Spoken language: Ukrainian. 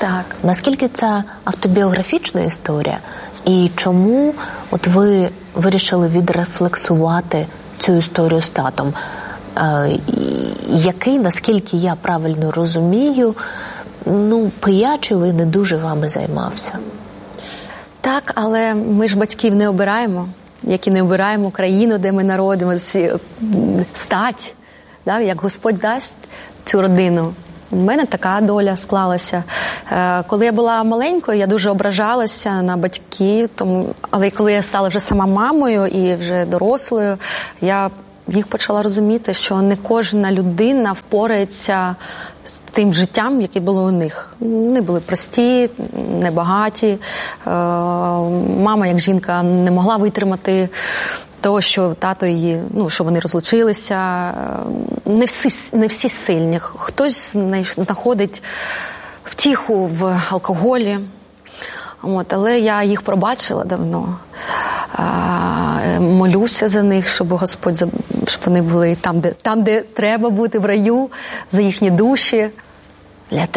Так. Наскільки це автобіографічна історія? І чому от ви вирішили відрефлексувати цю історію з татом? Який, наскільки я правильно розумію, пиячив і не дуже вами займався? Так, але ми ж батьків не обираємо, як і не обираємо країну, де ми народимося, стать, як Господь дасть цю родину. У мене така доля склалася. Коли я була маленькою, я дуже ображалася на батьків, але коли я стала вже сама мамою і вже дорослою, я їх почала розуміти, що не кожна людина впорається з тим життям, яке було у них. Вони були прості, небагаті. Мама, як жінка, не могла витримати того, що тато її, що вони розлучилися. Не всі сильні. Хтось знаходить втіху в алкоголі. Але я їх пробачила давно. Молюся за них, щоб Господь, щоб вони були там, де треба бути, в раю, за їхні душі.